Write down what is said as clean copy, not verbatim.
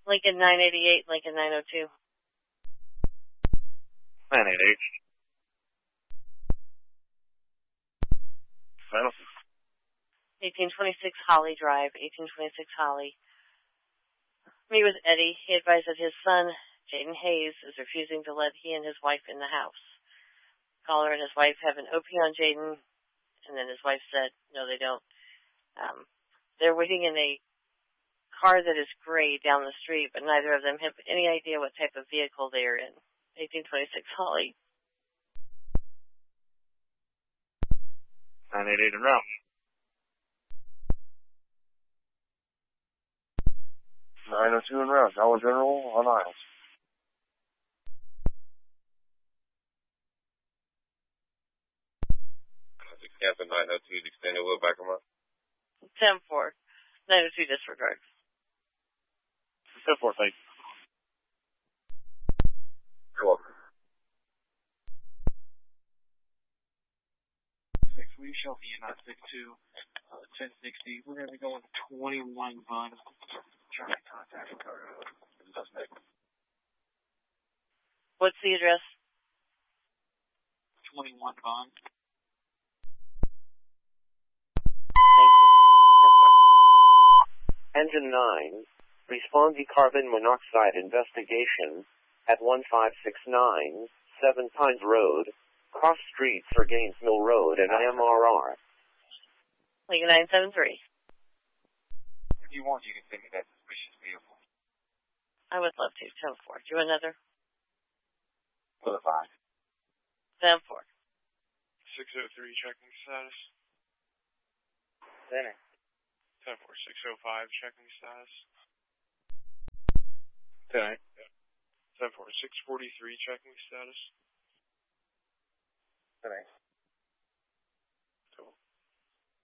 Lincoln 988, Lincoln 902. 988. Final. 1826 Holly Drive, 1826 Holly. Meet with Eddie. He advised that his son, Jaden Hayes, is refusing to let he and his wife in the house. Caller and his wife have an OP on Jaden, and then his wife said, no, they don't. They're waiting in a car that is gray down the street, but neither of them have any idea what type of vehicle they are in. 1826 Holly. 988 en route. 902 en route. Dollar General on aisles. Camping 902 to extend a little back a month. 10-4. 902 disregard. 10-4, thank you. You're welcome. 6, we shall be in 962, 1060. We're going to be going to 21 Bun. Trying to contact the suspect. What's the address? 21 Bun. Thank you. 10-4. Engine 9, respond to carbon monoxide investigation at 1569 7 Pines Road, cross streets or Gaines Mill Road and MRR. Lincoln 973. If you want, you can send me that suspicious vehicle. I would love to. 10-4. Do you want another? For the 5. 10-4. 603 checking status. Center. 10-4. 605 checking status. 10-8. 10-4. 643 checking status. 10-8.